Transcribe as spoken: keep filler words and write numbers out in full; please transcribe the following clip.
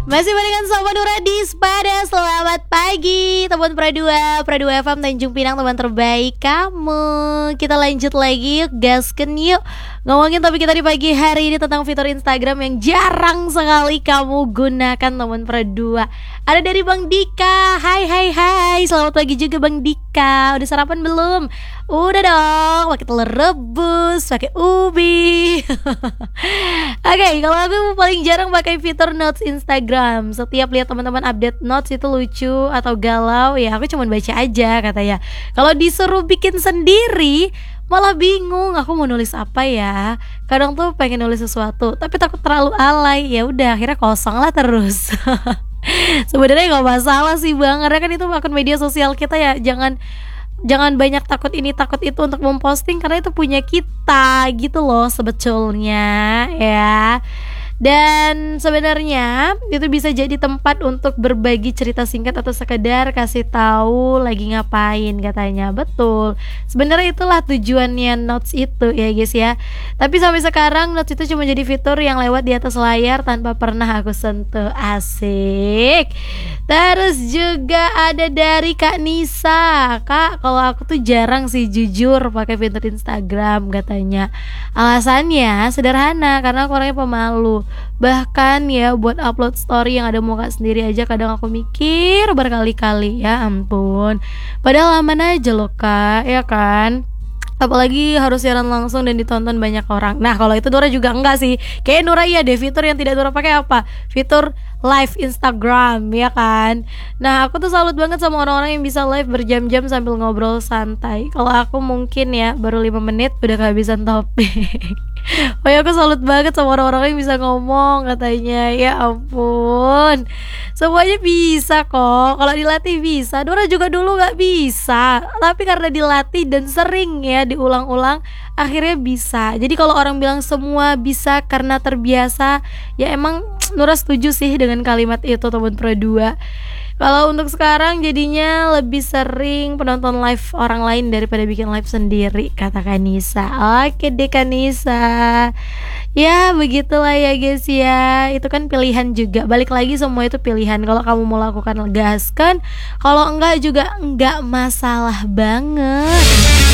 Masih barengan sama Nura di Spada. Selamat pagi teman Pradua, Pradua F M Tanjung Pinang, teman terbaik kamu. Kita lanjut lagi yuk, gasken yuk. Ngomongin topik kita di pagi hari ini tentang fitur Instagram yang jarang sekali kamu gunakan teman Pradua. Ada dari Bang Dika. Hai hai hai, selamat pagi juga Bang Dika. Udah sarapan belum? Udah dong, pakai telur rebus, pakai ubi. Oke, okay, kalau aku paling jarang pakai fitur notes Instagram. Setiap lihat teman-teman update notes itu lucu atau galau, ya aku cuma baca aja katanya. Kalau disuruh bikin sendiri, malah bingung aku mau nulis apa ya. Kadang tuh pengen nulis sesuatu, tapi takut terlalu alay. Ya udah, akhirnya kosong lah terus. Sebenarnya nggak masalah sih Bang, karena kan itu akun media sosial kita ya. Jangan Jangan banyak takut ini takut itu untuk memposting, karena itu punya kita gitu loh sebetulnya ya. Dan sebenarnya itu bisa jadi tempat untuk berbagi cerita singkat atau sekedar kasih tahu lagi ngapain katanya. Betul. Sebenarnya itulah tujuannya notes itu ya guys ya. Tapi sampai sekarang notes itu cuma jadi fitur yang lewat di atas layar tanpa pernah aku sentuh. Asik. Terus juga ada dari Kak Nisa. Kak, kalau aku tuh jarang sih jujur pakai fitur Instagram katanya. Alasannya sederhana, karena aku orangnya pemalu. Bahkan ya buat upload story yang ada muka sendiri aja kadang aku mikir berkali-kali. Ya ampun, padahal aman aja loh Kak, ya kan? Apalagi harus siaran langsung dan ditonton banyak orang. Nah kalau itu Nura juga enggak sih. Kayaknya Nura iya deh, fitur yang tidak Nura pakai apa? Fitur live Instagram, ya kan? Nah aku tuh salut banget sama orang-orang yang bisa live berjam-jam sambil ngobrol santai. Kalau aku mungkin ya baru lima menit udah kehabisan topik. Oh ya, aku salut banget sama orang-orang yang bisa ngomong katanya. Ya ampun, semuanya bisa kok. Kalau dilatih bisa. Nura juga dulu gak bisa, tapi karena dilatih dan sering ya diulang-ulang, akhirnya bisa. Jadi kalau orang bilang semua bisa karena terbiasa, ya emang Nura setuju sih dengan kalimat itu teman Pro dua. Kalau untuk sekarang jadinya lebih sering penonton live orang lain daripada bikin live sendiri, kata Kanisa. Oke deh Kanisa. Ya begitulah ya guys ya. Itu kan pilihan juga. Balik lagi semua itu pilihan. Kalau kamu mau lakukan gaskan, kalau enggak juga enggak masalah banget.